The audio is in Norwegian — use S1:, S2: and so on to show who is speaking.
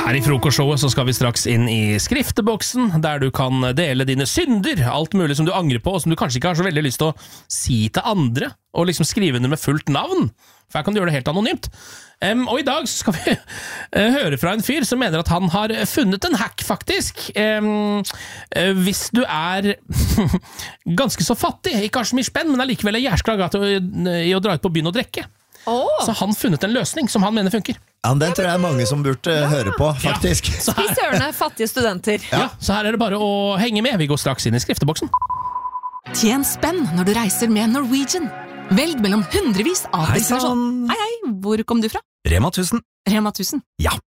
S1: Her i frokostshowet så skal vi straks inn i skrifteboksen, der du kan dele dine synder, alt mulig som du angrer på, og som du kanskje ikke har så veldig lyst til å si til andre, og liksom skrive under med fullt navn, for her kan du gjøre det helt anonymt. Og i dag skal vi høre fra en fyr som mener at han har funnet en hack, faktisk. Hvis du er ganske så fattig, ikke har så mye spenn, men allikevel er jærsklaget i å dra ut på byen og drikke. Så har han funnet en løsning som han mener funker.
S2: Ja, den tror jeg er mange som burde høre på, faktisk.
S3: Spis ørene, fattige studenter.
S1: Ja, så her er det bare å henge med. Vi går straks inn i skrifteboksen.
S4: Tjen spenn når du reiser med Norwegian. Velg mellom hundrevis av destinasjoner. Hei, hvor kom du fra?
S5: Rema 1000.
S4: Rema 1000.
S5: Ja,